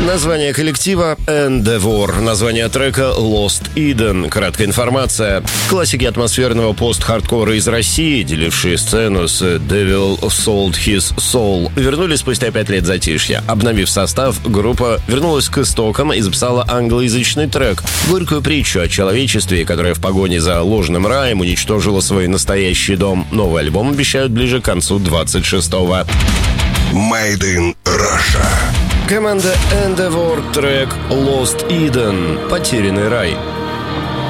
Название коллектива Endeavor, название трека Lost Eden. Краткая информация. Классики атмосферного пост-хардкора из России, делившие сцену с Devil Sold His Soul, вернулись спустя 5 лет затишья. Обновив состав, группа вернулась к истокам и записала англоязычный трек. Горькую притчу о человечестве, которое в погоне за ложным раем уничтожило свой настоящий дом. Новый альбом обещают ближе к концу 26-го. Made in Russia. Команда Endeavor, трек Lost Eden, потерянный рай.